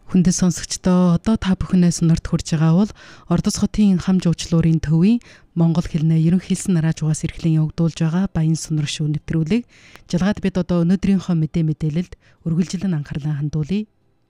Хүндэт сонсогчдоо одоо та бүхнээс сонирт хүрж байгаа бол Ордос хотын хам жуулчлалын төвийн Монгол хэлний ерөнхий хэлсэн нараажугаас эрхлэн явагдуулж байгаа баян сонор шүү нэвтрүүлэг. Жалгаад бид одоо өнөөдрийнхөө мэдээлэлд үргэлжлэн анхаарлаа хандуулъя.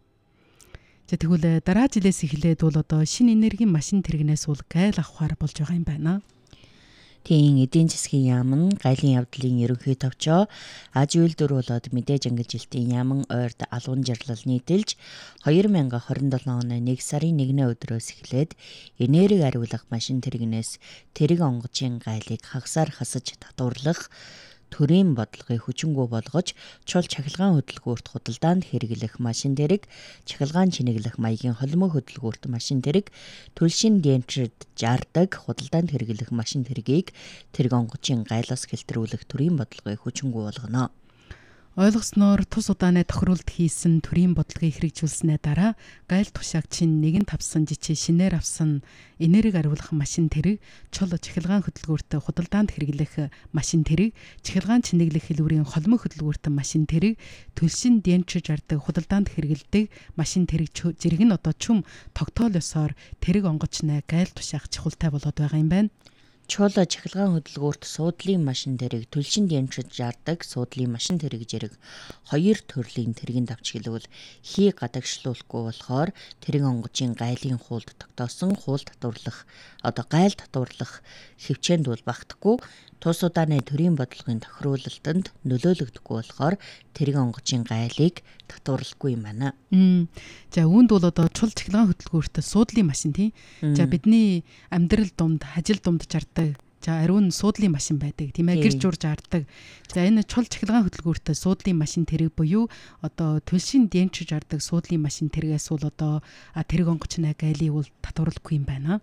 За тэгвэл дараа жилээс эхлээд бол одоо шинэ энергийн машин тэрэгнээс бол гайл авахаар болж байгаа юм байна. Тийм эдийн засгийн яам нь гайлын явдлын ерөнхий товчоо аж үйлдвэр болоод мэдээж ангиж жилтийн яамн ойрд алуун жирлал нийтэлж 2027 оны 1 сарын 1-ний өдрөөс эхлээд энерги ариулах машин тэрэгнээс тэрэг онгоцын гайлыг хагасаар хасаж татварлах төрийн бодлогыг хүчингү болгож чул чахилгаан хөдөлгөөрт худалдаанд хэрэглэх машин тэрэг, чахилгаан чинэглэх маягийн холимог хөдөлгөөрт машин тэрэг, түлшин денчид жардаг худалдаанд хэрэглэх машин тэргийг тэрэг онгоцын гайлаас хэлтрүүлэх төрийн бодлогыг хүчингү болгоно. Ойлгосноор тус удааны тохируулалт хийсэн төрийн бодлогыг хэрэгжүүлснээр дараа гайл тушаагчин нэгэн тавсан жичээ шинээр авсан энерги ариулах машин тэрэг, чул чахилгаан хөдөлгөөрт худалдаанд хэрэглэх машин тэрэг, чахилгаан чинэглэх хэлбэрийн холимог хөдөлгөөрт машин тэрэг, түлшин денчиж жардаг худалдаанд хэрэглэдэг машин тэрэг зэрэг нь одоо чүм тогтоол ёсоор тэрэг онгоцны гайл тушаах чухалтай болоод байгаа юм байна. Чул чахилгаан хөдөлгөөрт суудлын машин тэрэг, түлшин денчид жардаг суудлын машин тэрэг зэрэг хоёр төрлийн тэргийн давч хэлбэл хий гадагшлуулахгүй болохоор тэрэг онгоцын гайлын хуульд тогтоосон хуул татварлах гайл татварлах хэвчээнд бол багтахгүй тус удааны төрийн бодлогын тохируулалтанд нөлөөлөгдөхгүй болохоор тэрэг онгоцын гайлыг татварлахгүй юм байна. За үүнд бол одоо чул чахилгаан хөдөлгөөрт суудлын машин тийм. За бидний амьдрал дунд, хажил дунд жардаг. За ариун суудлын машин байдаг тийм ээ, гэр журж арддаг. За энэ чул чахилгаан хөдөлгөөрт суудлын машин тэрэг буюу одоо түлшин денчиж арддаг суудлын машин тэрэгээс бол одоо тэрэг онгоцны гайлыг бол татварлахгүй юм байна.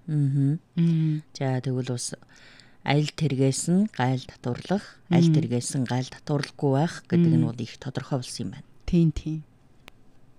За тэгвэл бас аль тэргээс нь гайл татварлах, аль тэргээс нь гайл татварлахгүй байх гэдэг нь бол их тодорхой болсон юм байна. Тийм.